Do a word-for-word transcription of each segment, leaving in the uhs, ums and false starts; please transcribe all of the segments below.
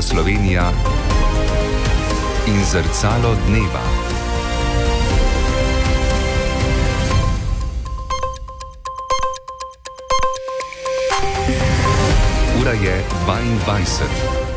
Slovenija in zrcalo dneva. Ura je dvaindvajset.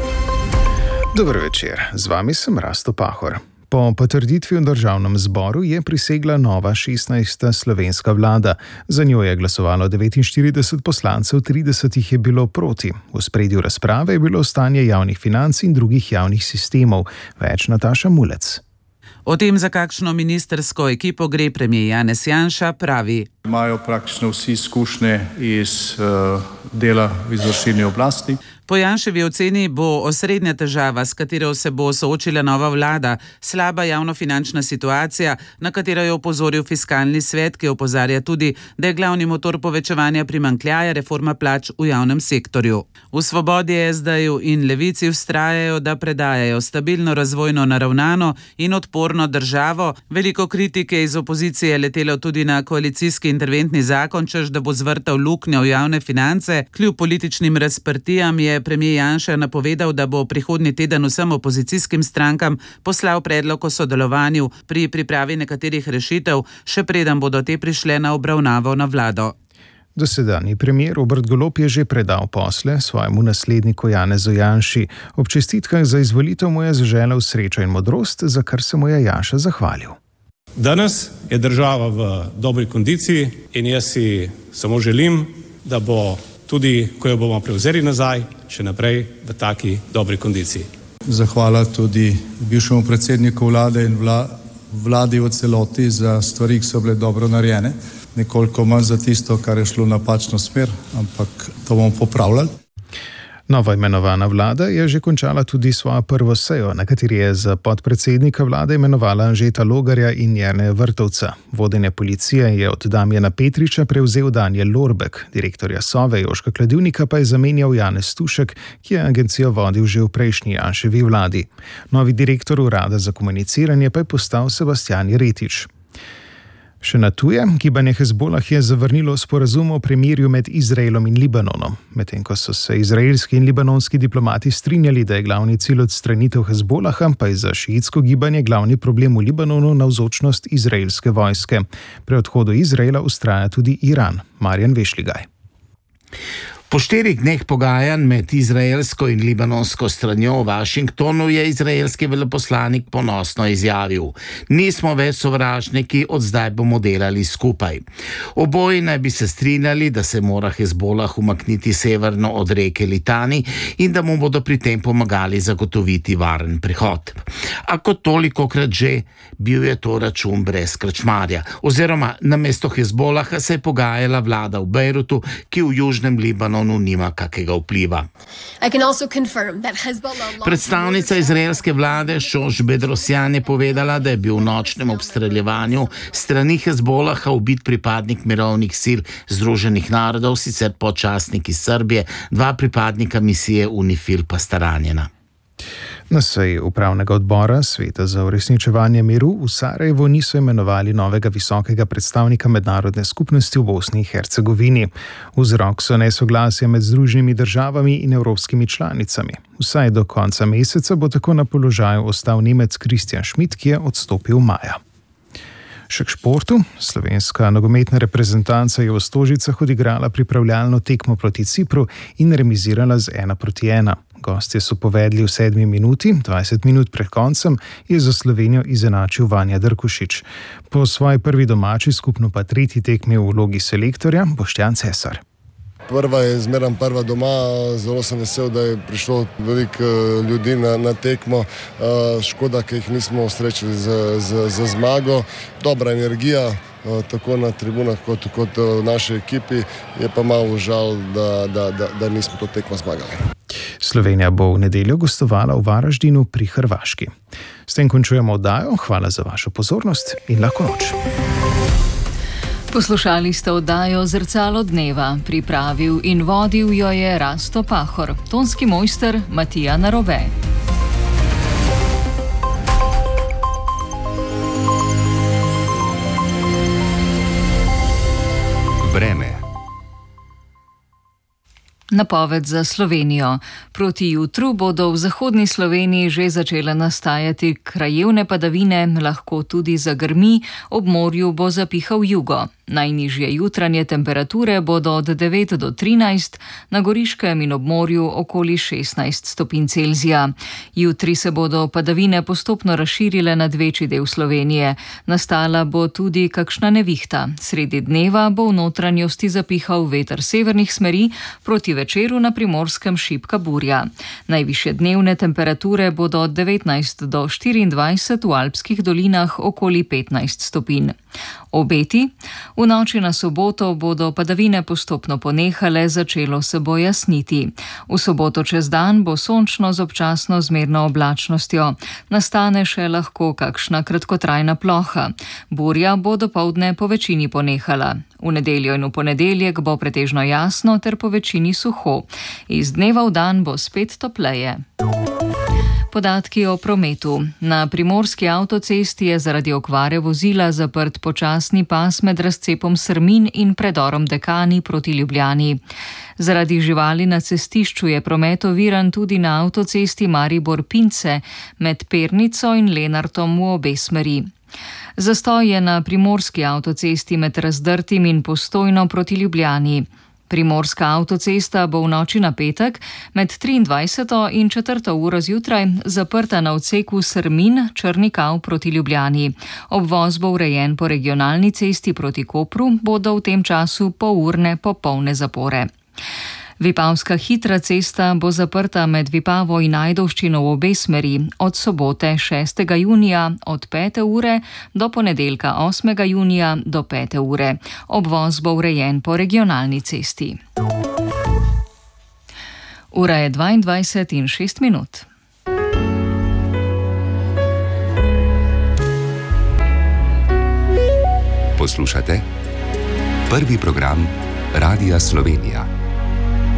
Dober večer, z vami sem Rasto Pahor. Po potrditvi v državnem zboru je prisegla nova šestnajsta slovenska vlada. Za njo je glasovalo devetinštirideset poslancev, trideset jih je bilo proti. V ospredju razprave je bilo stanje javnih financ in drugih javnih sistemov. Več Nataša Mulec. O tem, za kakšno ministrsko ekipo gre premier Janez Janša, pravi: Imajo praktično vsi izkušnje iz uh, dela v izvršilni oblasti. Po Janševi oceni bo osrednja težava, s katero se bo soočila nova vlada, slaba javnofinančna situacija, na katero je opozoril fiskalni svet, ki opozarja tudi, da je glavni motor povečevanja primanjkljaja reforma plač v javnem sektorju. V Svobodi, es deju in Levici vztrajajo, da predajajo stabilno, razvojno naravnano in odporno državo. Veliko kritike iz opozicije je letelo tudi na koalicijski interventni zakon, češ da bo zvrtal luknjo v javne finance. Kljub političnim razprtijam je premier Janša napovedal, da bo prihodnji teden vsem opozicijskim strankam poslal predlog o sodelovanju pri pripravi nekaterih rešitev, še preden bodo te prišle na obravnavo na vlado. Dosedanji premier Robert Golob je že predal posle svojemu nasledniku Janezu Janši. Ob čestitkah za izvolitev mu je zaželel srečo in modrost, za kar se mu je Janša zahvalil. Danes je država v dobri kondiciji in jaz si samo želim, da bo tudi, ko jo bomo prevzeli nazaj, še naprej v taki dobri kondiciji. Zahvala tudi bivšemu predsedniku vlade in vla, vladi v celoti za stvari, ki so bile dobro narejene. Nekoliko manj za tisto, kar je šlo v napačno smer, ampak to bomo popravljali. Novo imenovana vlada je že končala tudi svojo prvo sejo, na kateri je za podpredsednika vlade imenovala Anžeta Logarja in Jerneja Vrtovca. Vodenje policije je od Damjana Petriča prevzel Danijel Lorbek, direktorja Sove Jožka Kladivnika pa je zamenjal Janez Tušek, ki je agencijo vodil že v prejšnji Janševi vladi. Novi direktor urada za komuniciranje pa je postal Sebastijan Jeretič. Še na tuje, gibanje Hezbolah je zavrnilo sporazum o premirju med Izraelom in Libanonom. Medtem ko so se izraelski in libanonski diplomati strinjali, da je glavni cilj odstranitev Hezbolaha, pa je za šiitsko gibanje glavni problem v Libanonu navzočnost izraelske vojske. Pri odhodu Izraela vztraja tudi Iran. Marjan Vešligaj. Po štirih dneh pogajanj med izraelsko in libanonsko stranjo v Washingtonu je izraelski veleposlanik ponosno izjavil: Nismo več sovražniki, od zdaj bomo delali skupaj. Oboji naj bi se strinjali, da se mora Hezbolah umakniti severno od reke Litani in da mu bodo pri tem pomagali zagotoviti varen prihod. A kot tolikokrat že, bil je to račun brez krčmarja. Oziroma, namesto Hezbolaha se je pogajala vlada v Bejrutu, ki v južnem Libanonu nima kakega vpliva. Predstavnica izraelske vlade Šoš Bedrosjan je povedala, da je bil v nočnem obstreljevanju strani Hezbolaha ubit pripadnik mirovnih sil Združenih narodov, sicer počasnik iz Srbije, dva pripadnika misije UNIFIL pa sta ranjena. Na seji upravnega odbora Sveta za uresničevanje miru v Sarajevu niso imenovali novega visokega predstavnika mednarodne skupnosti v Bosni in Hercegovini. Vzrok so nesoglasja med Združenimi državami in evropskimi članicami. Vsaj do konca meseca bo tako na položaju ostal Nemec Kristjan Schmidt, ki je odstopil maja. Še k športu. Slovenska nogometna reprezentanca je v Stožicah odigrala pripravljalno tekmo proti Cipru in remizirala z ena proti ena. Gostje so povedli v sedmi minuti, dvajset minut pred koncem je za Slovenijo izenačil Vanja Drkušič. Po svoji prvi domači, skupno pa tretji tekmi v vlogi selektorja Boštjan Cesar. Prva je zmeraj prva doma, zelo sem vesel, da je prišlo veliko ljudi na, na tekmo. Škoda, ker jih nismo srečali z, z, z zmago. Dobra energija, tako na tribunah kot, kot v naši ekipi, je pa malo žal, da, da, da, da nismo to tekmo zmagali. Slovenija bo v nedeljo gostovala v Varaždinu pri Hrvaški. S tem končujemo oddajo. Hvala za vašo pozornost in lahko noč. Poslušali ste oddajo Zrcalo dneva. Pripravil in vodil jo je Rasto Pahor. Tonski mojster Matija Narobe. Vreme. Napoved za Slovenijo. Proti jutru bodo v zahodni Sloveniji že začele nastajati krajevne padavine, lahko tudi zagrmi, ob morju bo zapihal jugo. Najnižje jutranje temperature bodo od devet do trinajst, na Goriškem in ob morju okoli šestnajst stopinj Celzija. Jutri se bodo padavine postopno razširile nad večji del Slovenije. Nastala bo tudi kakšna nevihta. Sredi dneva bo v notranjosti zapihal veter severnih smeri, proti večeru na Primorskem šibka burja. Najvišje dnevne temperature bodo od devetnajst do štiriindvajset, v alpskih dolinah okoli petnajst stopinj. Obeti. V noči na soboto bodo padavine postopno ponehale, začelo se bo jasniti. V soboto čez dan bo sončno z občasno zmerno oblačnostjo. Nastane še lahko kakšna kratkotrajna ploha. Burja bo dopoldne po večini ponehala. V nedeljo in v ponedeljek bo pretežno jasno ter po večini suho. Iz dneva v dan bo spet topleje. Podatki o prometu. Na primorski avtocesti je zaradi okvare vozila zaprt počasni pas med razcepom Srmin in predorom Dekani proti Ljubljani. Zaradi živali na cestišču je promet oviran tudi na avtocesti Maribor-Pince med Pernico in Lenartom v obe smeri. Zastoj je na primorski avtocesti med Razdrtim in Postojno proti Ljubljani. Primorska avtocesta bo v noči na petek med triindvajseto in četrto uro zjutraj zaprta na odseku Srmin-Črnikav proti Ljubljani. Obvoz bo urejen po regionalni cesti proti Kopru, bodo v tem času polurne popolne zapore. Vipavska hitra cesta bo zaprta med Vipavo in Ajdovščino v obe smeri od sobote šestega junija od pete ure do ponedeljka osmega junija do pete ure. Obvoz bo urejen po regionalni cesti. Ura je dvaindvajset in šest minut. Poslušate prvi program Radia Slovenija.